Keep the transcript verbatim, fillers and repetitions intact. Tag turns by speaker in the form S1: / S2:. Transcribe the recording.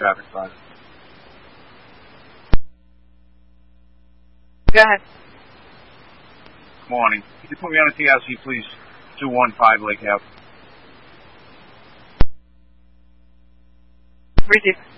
S1: traffic five.
S2: Go ahead.
S1: Morning. Can you put me on a T R C, please? two one five Lake Ave.
S2: Receive.